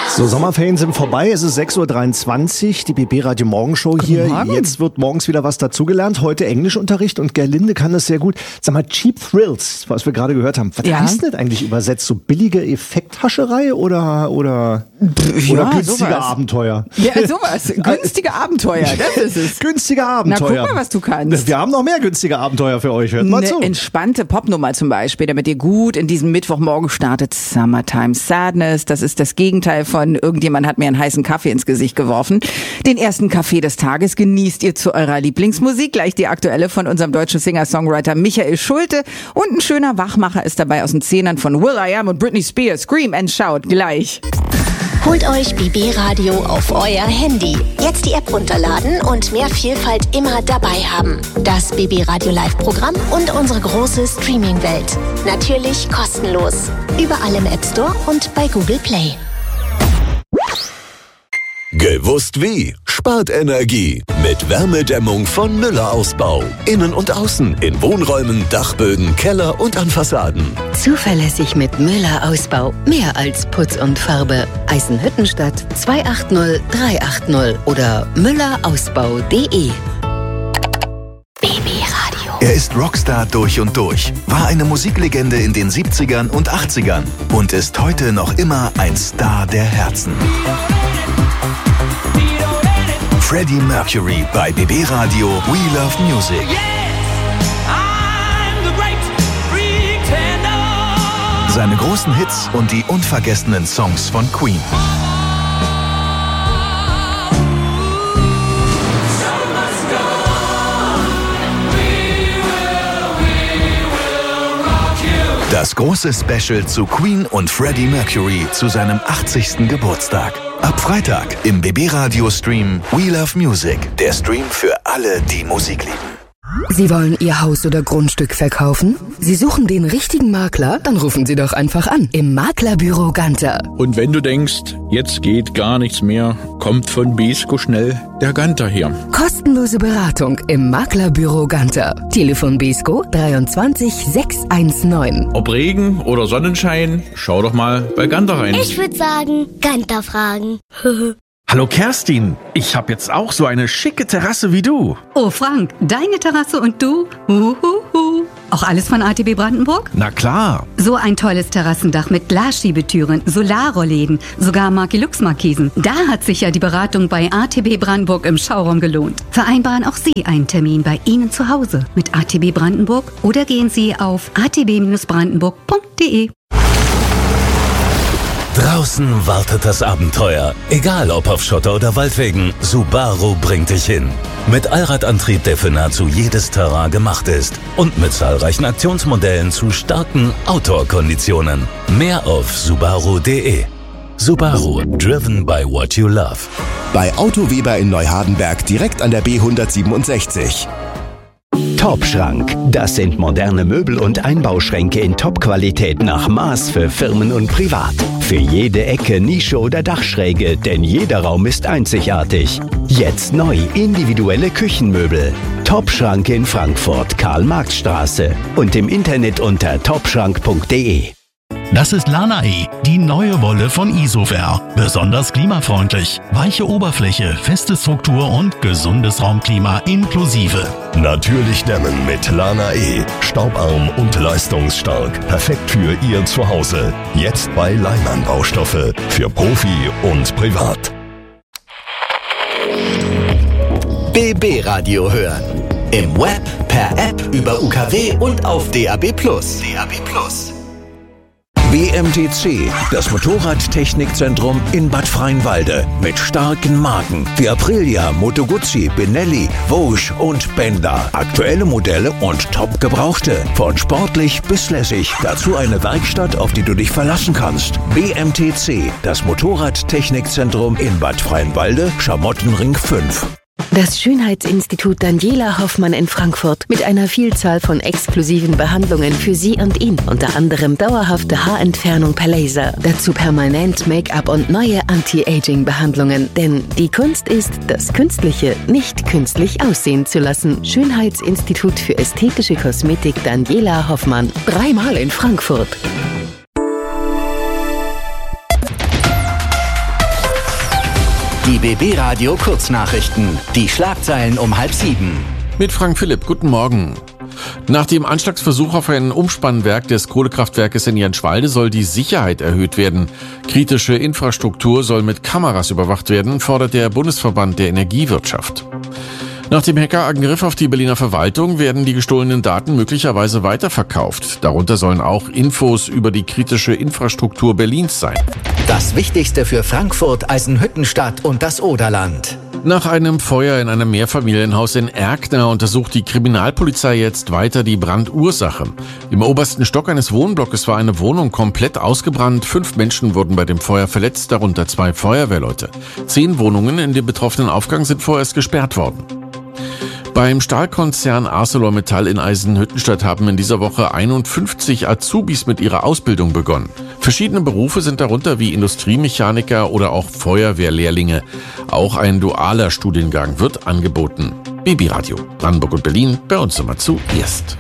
So, Sommerferien sind vorbei, es ist 6.23 Uhr, die BB Radio Morgenshow hier. Jetzt wird morgens wieder was dazugelernt, heute Englischunterricht und Gerlinde kann das sehr gut. Sag mal, Cheap Thrills, was wir gerade gehört haben, was heißt das eigentlich übersetzt? So billige Effekthascherei oder günstige sowas. Abenteuer? Ja, sowas. Günstige Abenteuer, das ist es. Günstige Abenteuer. Na, guck mal, was du kannst. Wir haben noch mehr günstige Abenteuer für euch, hört mal zu. Eine entspannte Popnummer zum Beispiel, damit ihr gut in diesen Mittwochmorgen startet. Summertime Sadness, das ist das Gegenteil von irgendjemand hat mir einen heißen Kaffee ins Gesicht geworfen. Den ersten Kaffee des Tages genießt ihr zu eurer Lieblingsmusik. Gleich die aktuelle von unserem deutschen Singer-Songwriter Michael Schulte. Und ein schöner Wachmacher ist dabei aus den Zehnern von will.i.am und Britney Spears. Scream and Shout gleich. Holt euch BB Radio auf euer Handy. Jetzt die App runterladen und mehr Vielfalt immer dabei haben. Das BB Radio Live-Programm und unsere große Streaming-Welt. Natürlich kostenlos. Überall im App Store und bei Google Play. Gewusst wie? Spart Energie mit Wärmedämmung von Müller Ausbau. Innen und außen, in Wohnräumen, Dachböden, Keller und an Fassaden. Zuverlässig mit Müller Ausbau. Mehr als Putz und Farbe. Eisenhüttenstadt 280 380 oder müllerausbau.de. BB Radio. Er ist Rockstar durch und durch, war eine Musiklegende in den 70ern und 80ern und ist heute noch immer ein Star der Herzen. Freddie Mercury bei BB Radio We Love Music. Seine großen Hits und die unvergessenen Songs von Queen. Das große Special zu Queen und Freddie Mercury zu seinem 80. Geburtstag. Ab Freitag im BB Radio Stream We Love Music. Der Stream für alle, die Musik lieben. Sie wollen Ihr Haus oder Grundstück verkaufen? Sie suchen den richtigen Makler? Dann rufen Sie doch einfach an im Maklerbüro Ganter. Und wenn du denkst, jetzt geht gar nichts mehr, kommt von Beesko schnell der Ganter her. Kostenlose Beratung im Maklerbüro Ganter. Telefon Beesko 23 619. Ob Regen oder Sonnenschein, schau doch mal bei Ganter rein. Ich würde sagen, Ganter fragen. Hallo Kerstin, ich habe jetzt auch so eine schicke Terrasse wie du. Oh Frank, deine Terrasse und du? Auch alles von ATB Brandenburg? Na klar. So ein tolles Terrassendach mit Glasschiebetüren, Solarrollläden, sogar Marki-Lux-Markisen. Da hat sich ja die Beratung bei ATB Brandenburg im Schauraum gelohnt. Vereinbaren auch Sie einen Termin bei Ihnen zu Hause mit ATB Brandenburg oder gehen Sie auf atb-brandenburg.de. Draußen wartet das Abenteuer. Egal ob auf Schotter oder Waldwegen, Subaru bringt dich hin. Mit Allradantrieb, der für nahezu jedes Terrain gemacht ist. Und mit zahlreichen Aktionsmodellen zu starken Outdoor-Konditionen. Mehr auf subaru.de. Subaru, driven by what you love. Bei Auto Weber in Neuhardenberg direkt an der B167. Topschrank, das sind moderne Möbel- und Einbauschränke in Top-Qualität nach Maß für Firmen und Privat. Für jede Ecke, Nische oder Dachschräge, denn jeder Raum ist einzigartig. Jetzt neu, individuelle Küchenmöbel. Topschrank in Frankfurt, Karl-Marx-Straße und im Internet unter topschrank.de. Das ist Lana-E, die neue Wolle von Isover. Besonders klimafreundlich. Weiche Oberfläche, feste Struktur und gesundes Raumklima inklusive. Natürlich dämmen mit Lana-E. Staubarm und leistungsstark. Perfekt für Ihr Zuhause. Jetzt bei Leimann Baustoffe. Für Profi und Privat. BB Radio hören. Im Web, per App, über UKW und auf DAB+. BMTC, das Motorradtechnikzentrum in Bad Freienwalde. Mit starken Marken wie Aprilia, Moto Guzzi, Benelli, Vosges und Benda. Aktuelle Modelle und top gebrauchte. Von sportlich bis lässig. Dazu eine Werkstatt, auf die du dich verlassen kannst. BMTC, das Motorradtechnikzentrum in Bad Freienwalde, Schamottenring 5. Das Schönheitsinstitut Daniela Hoffmann in Frankfurt mit einer Vielzahl von exklusiven Behandlungen für Sie und ihn. Unter anderem dauerhafte Haarentfernung per Laser, dazu permanent Make-up und neue Anti-Aging-Behandlungen. Denn die Kunst ist, das Künstliche nicht künstlich aussehen zu lassen. Schönheitsinstitut für ästhetische Kosmetik Daniela Hoffmann. 3-mal in Frankfurt. Die BB Radio Kurznachrichten. Die Schlagzeilen um 6:30. Mit Frank Philipp, guten Morgen. Nach dem Anschlagsversuch auf ein Umspannwerk des Kohlekraftwerkes in Jenschwalde soll die Sicherheit erhöht werden. Kritische Infrastruktur soll mit Kameras überwacht werden, fordert der Bundesverband der Energiewirtschaft. Nach dem Hackerangriff auf die Berliner Verwaltung werden die gestohlenen Daten möglicherweise weiterverkauft. Darunter sollen auch Infos über die kritische Infrastruktur Berlins sein. Das Wichtigste für Frankfurt, Eisenhüttenstadt und das Oderland. Nach einem Feuer in einem Mehrfamilienhaus in Erkner untersucht die Kriminalpolizei jetzt weiter die Brandursache. Im obersten Stock eines Wohnblocks war eine Wohnung komplett ausgebrannt. 5 Menschen wurden bei dem Feuer verletzt, darunter 2 Feuerwehrleute. 10 Wohnungen in dem betroffenen Aufgang sind vorerst gesperrt worden. Beim Stahlkonzern ArcelorMittal in Eisenhüttenstadt haben in dieser Woche 51 Azubis mit ihrer Ausbildung begonnen. Verschiedene Berufe sind darunter wie Industriemechaniker oder auch Feuerwehrlehrlinge. Auch ein dualer Studiengang wird angeboten. BB Radio, Brandenburg und Berlin, bei uns immer zuerst.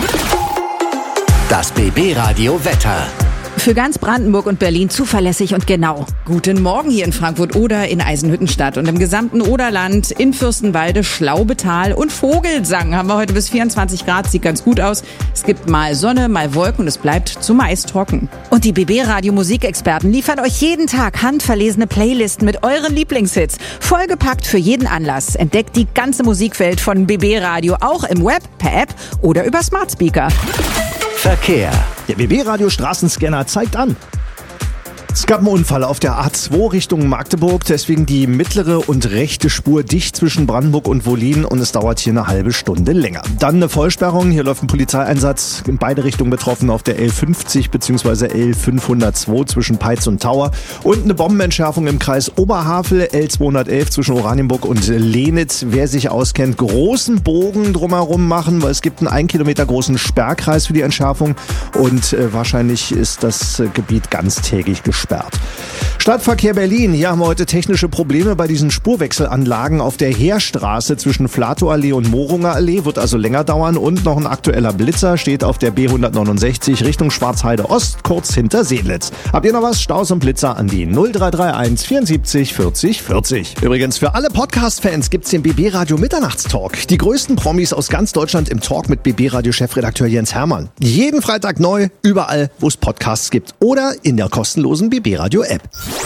Das BB Radio Wetter. Für ganz Brandenburg und Berlin zuverlässig und genau. Guten Morgen hier in Frankfurt-Oder, in Eisenhüttenstadt und im gesamten Oderland, in Fürstenwalde, Schlaubetal und Vogelsang haben wir heute bis 24 Grad, sieht ganz gut aus. Es gibt mal Sonne, mal Wolken und es bleibt zumeist trocken. Und die BB-Radio-Musikexperten liefern euch jeden Tag handverlesene Playlisten mit euren Lieblingshits. Vollgepackt für jeden Anlass. Entdeckt die ganze Musikwelt von BB-Radio auch im Web, per App oder über Smart Speaker. Verkehr. Der BB-Radio-Straßenscanner zeigt an. Es gab einen Unfall auf der A2 Richtung Magdeburg, deswegen die mittlere und rechte Spur dicht zwischen Brandenburg und Wollin und es dauert hier eine halbe Stunde länger. Dann eine Vollsperrung, hier läuft ein Polizeieinsatz in beide Richtungen betroffen auf der L50 bzw. L502 zwischen Peitz und Tauer und eine Bombenentschärfung im Kreis Oberhavel, L211 zwischen Oranienburg und Lenitz. Wer sich auskennt, großen Bogen drumherum machen, weil es gibt einen 1 Kilometer großen Sperrkreis für die Entschärfung und wahrscheinlich ist das Gebiet ganztägig gesperrt. Stadtverkehr Berlin. Hier haben wir heute technische Probleme bei diesen Spurwechselanlagen auf der Heerstraße zwischen Flatow-Allee und Morunger Allee. Wird also länger dauern. Und noch ein aktueller Blitzer steht auf der B169 Richtung Schwarzheide Ost, kurz hinter Seelitz. Habt ihr noch was? Staus und Blitzer an die 0331 74 40 40. Übrigens, für alle Podcast-Fans gibt's den BB Radio Mitternachtstalk. Die größten Promis aus ganz Deutschland im Talk mit BB Radio Chefredakteur Jens Hermann. Jeden Freitag neu, überall, wo es Podcasts gibt. Oder in der kostenlosen BB Radio App.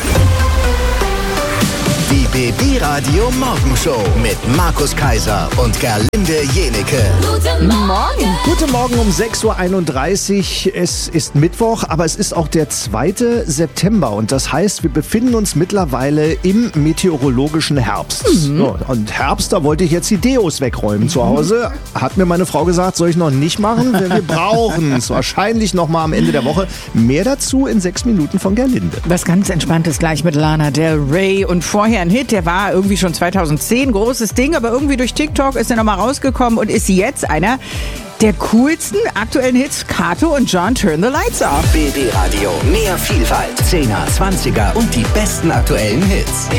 Die BB Radio Morgenshow mit Markus Kaiser und Gerlinde Jenecke. Guten Morgen. Guten Morgen um 6.31 Uhr. Es ist Mittwoch, aber es ist auch der 2. September. Und das heißt, wir befinden uns mittlerweile im meteorologischen Herbst. So, und Herbst, da wollte ich jetzt die Deos wegräumen zu Hause. Hat mir meine Frau gesagt, soll ich noch nicht machen, denn wir brauchen es wahrscheinlich noch mal am Ende der Woche. Mehr dazu in 6 Minuten von Gerlinde. Was ganz Entspanntes gleich mit Lana Del Rey und vorher ein Hit, der war irgendwie schon 2010, großes Ding, aber irgendwie durch TikTok ist er nochmal rausgekommen und ist jetzt einer der coolsten aktuellen Hits. Kato und John Turn the Lights Off. BB Radio, mehr Vielfalt, 10er, 20er und die besten aktuellen Hits.